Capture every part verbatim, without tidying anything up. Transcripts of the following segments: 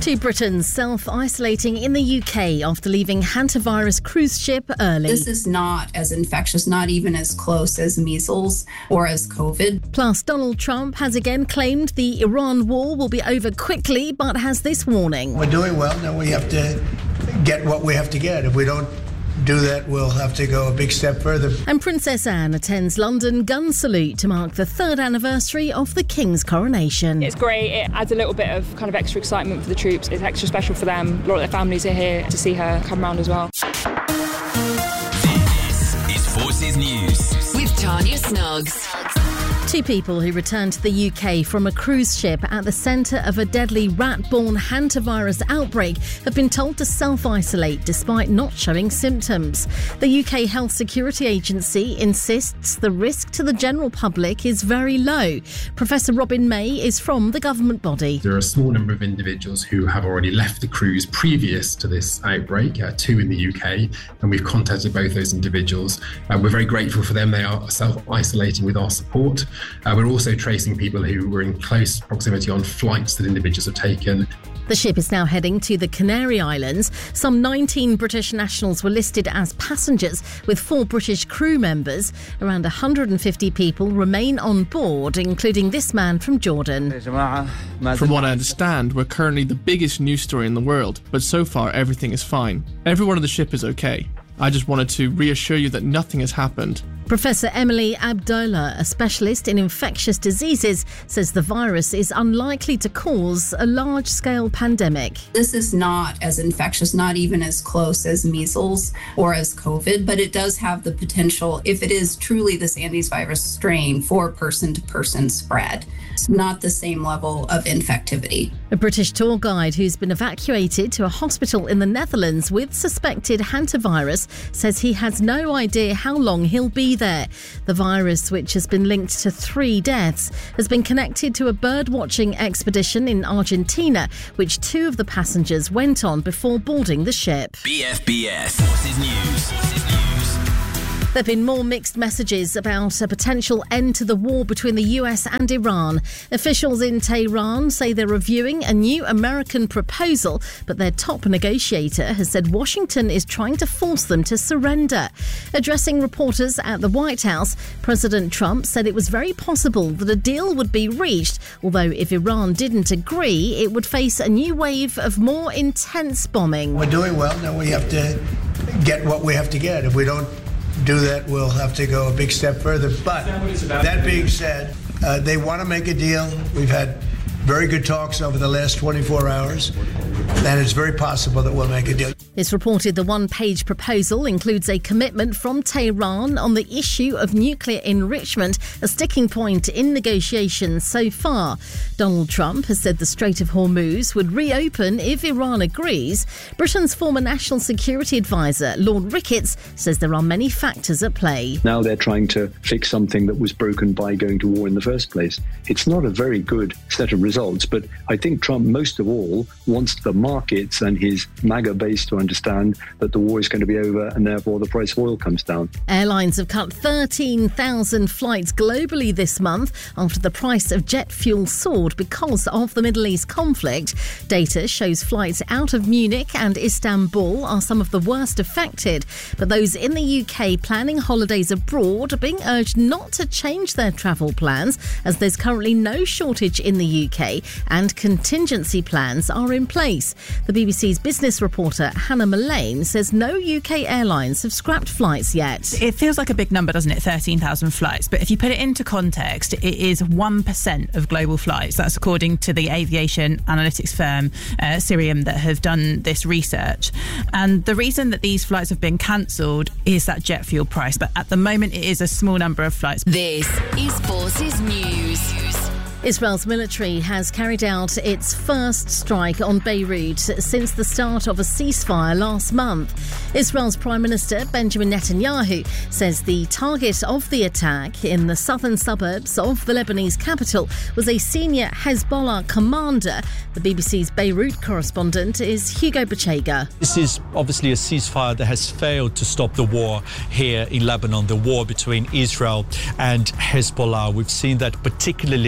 Two Britons self-isolating in the U K after leaving hantavirus cruise ship early. This is not as infectious, not even as close as measles or as COVID. Plus, Donald Trump has again claimed the Iran war will be over quickly, but has this warning. We're doing well. Now we have to get what we have to get. If we don't do that, we'll have to go a big step further. And Princess Anne attends London gun salute to mark the third anniversary of the King's coronation. It's great. It adds a little bit of kind of extra excitement for the troops. It's extra special for them. A lot of their families are here to see her come round as well. This is Forces News with Tanya Snuggs. Two people who returned to the U K from a cruise ship at the centre of a deadly rat-borne hantavirus outbreak have been told to self-isolate despite not showing symptoms. The U K Health Security Agency insists the risk to the general public is very low. Professor Robin May is from the government body. There are a small number of individuals who have already left the cruise previous to this outbreak, uh, two in the U K, and we've contacted both those individuals. Uh, we're very grateful for them. They are self-isolating with our support. Uh, we're also tracing people who were in close proximity on flights that individuals have taken. The ship is now heading to the Canary Islands. Some nineteen British nationals were listed as passengers, with four British crew members. Around one hundred fifty people remain on board, including this man from Jordan. From what I understand, we're currently the biggest news story in the world, but so far everything is fine. Everyone on the ship is okay. I just wanted to reassure you that nothing has happened. Professor Emily Abdullah, a specialist in infectious diseases, says the virus is unlikely to cause a large-scale pandemic. This is not as infectious, not even as close as measles or as COVID, but it does have the potential, if it is truly this Andes virus strain, for person-to-person spread. It's not the same level of infectivity. A British tour guide who's been evacuated to a hospital in the Netherlands with suspected hantavirus says he has no idea how long he'll be there. The virus, which has been linked to three deaths, has been connected to a bird-watching expedition in Argentina, which two of the passengers went on before boarding the ship. B F B S Forces News. Forces News. There have been more mixed messages about a potential end to the war between the U S and Iran. Officials in Tehran say they're reviewing a new American proposal, but their top negotiator has said Washington is trying to force them to surrender. Addressing reporters at the White House, President Trump said it was very possible that a deal would be reached, although if Iran didn't agree, it would face a new wave of more intense bombing. We're doing well. Now we have to get what we have to get. If we don't do that, we'll have to go a big step further. But that being said, uh, they want to make a deal. We've had very good talks over the last twenty-four hours, and it's very possible that we'll make a deal. It's reported the one-page proposal includes a commitment from Tehran on the issue of nuclear enrichment, a sticking point in negotiations so far. Donald Trump has said the Strait of Hormuz would reopen if Iran agrees. Britain's former National Security Advisor, Lord Ricketts, says there are many factors at play. Now they're trying to fix something that was broken by going to war in the first place. It's not a very good set of results. Results, but I think Trump, most of all, wants the markets and his MAGA base to understand that the war is going to be over and therefore the price of oil comes down. Airlines have cut thirteen thousand flights globally this month after the price of jet fuel soared because of the Middle East conflict. Data shows flights out of Munich and Istanbul are some of the worst affected, but those in the U K planning holidays abroad are being urged not to change their travel plans as there's currently no shortage in the U K and contingency plans are in place. The B B C's business reporter Hannah Mullane says no U K airlines have scrapped flights yet. It feels like a big number, doesn't it? thirteen thousand flights. But if you put it into context, it is one percent of global flights. That's according to the aviation analytics firm uh, Cirium that have done this research. And the reason that these flights have been cancelled is that jet fuel price. But at the moment, it is a small number of flights. This is Forces News. Israel's military has carried out its first strike on Beirut since the start of a ceasefire last month. Israel's Prime Minister Benjamin Netanyahu says the target of the attack in the southern suburbs of the Lebanese capital was a senior Hezbollah commander. The B B C's Beirut correspondent is Hugo Bachega. This is obviously a ceasefire that has failed to stop the war here in Lebanon, the war between Israel and Hezbollah. We've seen that particularly in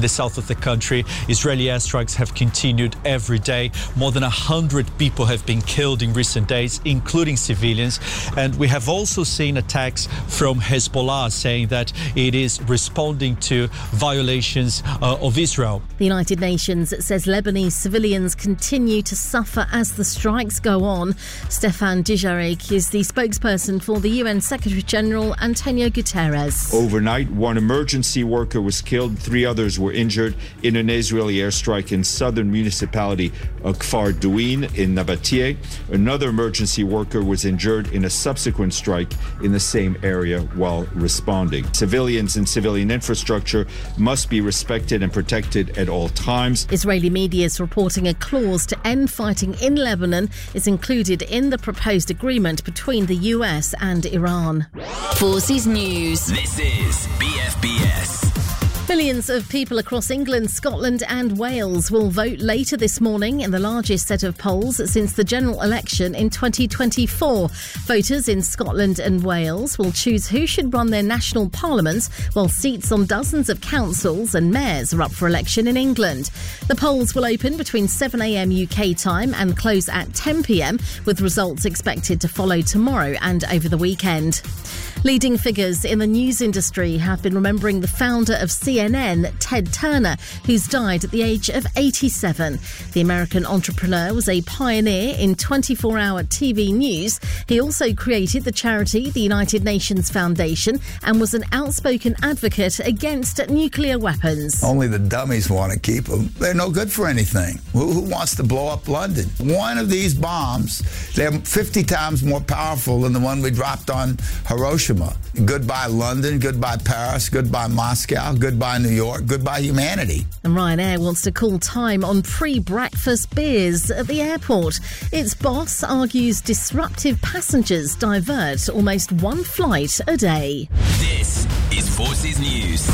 the south of the country. Israeli airstrikes have continued every day. More than one hundred people have been killed in recent days, including civilians. And we have also seen attacks from Hezbollah saying that it is responding to violations uh, of Israel. The United Nations says Lebanese civilians continue to suffer as the strikes go on. Stefan Dujarric is the spokesperson for the U N Secretary-General Antonio Guterres. Overnight, one emergency worker was killed, three others were injured in an Israeli airstrike in southern municipality of Kfar Douin in Nabatea. Another emergency worker was injured in a subsequent strike in the same area while responding. Civilians and civilian infrastructure must be respected and protected at all times. Israeli media is reporting a clause to end fighting in Lebanon is included in the proposed agreement between the U S and Iran. Forces News. This is B F B S. Millions of people across England, Scotland and Wales will vote later this morning in the largest set of polls since the general election in twenty twenty-four. Voters in Scotland and Wales will choose who should run their national parliaments, while seats on dozens of councils and mayors are up for election in England. The polls will open between seven a.m. U K time and close at ten p.m, with results expected to follow tomorrow and over the weekend. Leading figures in the news industry have been remembering the founder of C N N, Ted Turner, who's died at the age of eighty-seven. The American entrepreneur was a pioneer in twenty-four hour T V news. He also created the charity the United Nations Foundation and was an outspoken advocate against nuclear weapons. Only the dummies want to keep them. They're no good for anything. Who, who wants to blow up London? One of these bombs, they're fifty times more powerful than the one we dropped on Hiroshima. Goodbye London, goodbye Paris, goodbye Moscow, goodbye New York, goodbye humanity. And Ryanair wants to call time on pre-breakfast beers at the airport. Its boss argues disruptive passengers divert almost one flight a day. This is Forces News.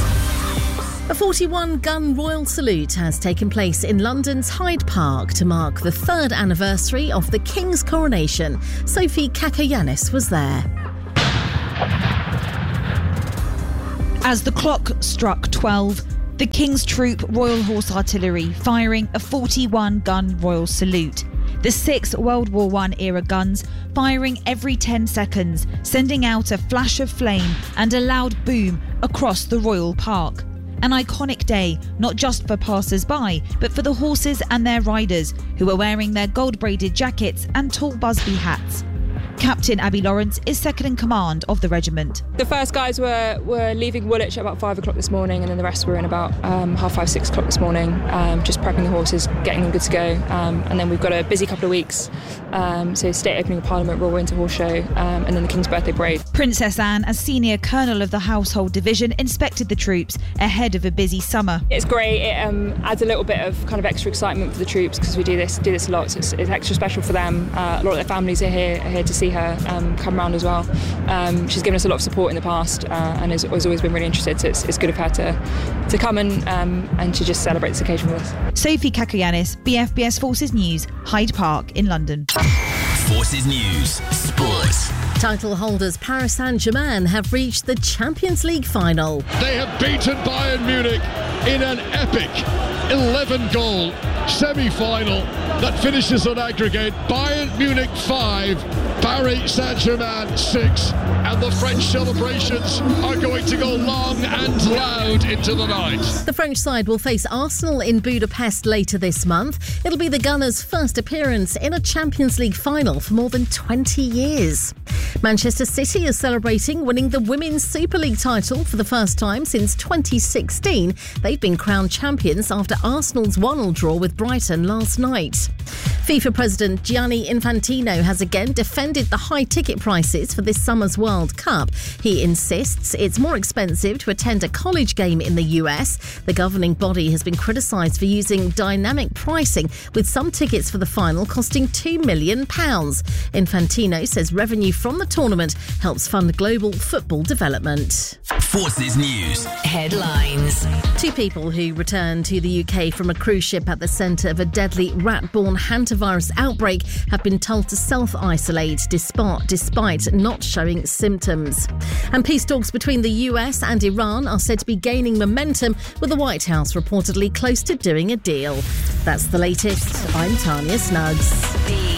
A forty-one gun royal salute has taken place in London's Hyde Park to mark the third anniversary of the King's coronation. Sophie Kakoyannis was there. As the clock struck twelve, the King's Troop Royal Horse Artillery firing a forty-one gun royal salute. The six World War One era guns firing every ten seconds, sending out a flash of flame and a loud boom across the Royal Park. An iconic day, not just for passers-by, but for the horses and their riders, who were wearing their gold-braided jackets and tall Busby hats. Captain Abby Lawrence is second in command of the regiment. The first guys were, were leaving Woolwich at about five o'clock this morning, and then the rest were in about um, half five, six o'clock this morning, um, just prepping the horses, getting them good to go. Um, and then we've got a busy couple of weeks. Um, so State Opening of Parliament, Royal Winter Horse Show, um, and then the King's Birthday Parade. Princess Anne, as Senior Colonel of the Household Division, inspected the troops ahead of a busy summer. It's great. It um, adds a little bit of kind of extra excitement for the troops because we do this do this a lot. So it's, it's extra special for them. Uh, a lot of their families are here, are here to see her um, come round as well. Um, she's given us a lot of support in the past uh, and has, has always been really interested. So it's, it's good of her to to come and um, and to just celebrate this occasion with us. Sophie Kakoyannis, B F B S Forces News, Hyde Park in London. Forces News, Sports. Title holders Paris Saint-Germain have reached the Champions League final. They have beaten Bayern Munich in an epic eleven-goal semi-final that finishes on aggregate. Bayern Munich five, Paris Saint-Germain six, and the French celebrations are going to go long and loud into the night. The French side will face Arsenal in Budapest later this month. It'll be the Gunners' first appearance in a Champions League final for more than twenty years. Manchester City is celebrating winning the Women's Super League title for the first time since twenty sixteen. They've been crowned champions after Arsenal's one all draw with Brighton last night. FIFA President Gianni Infantino has again defended the high ticket prices for this summer's World Cup. He insists it's more expensive to attend a college game in the U S. The governing body has been criticised for using dynamic pricing, with some tickets for the final costing two million pounds. Infantino says revenue from the tournament helps fund global football development. Forces News. Headlines. Two people who returned to the U K from a cruise ship at the centre of a deadly rat-borne hantavirus coronavirus outbreak have been told to self-isolate despite, despite not showing symptoms. And peace talks between the U S and Iran are said to be gaining momentum, with the White House reportedly close to doing a deal. That's the latest. I'm Tanya Snuggs.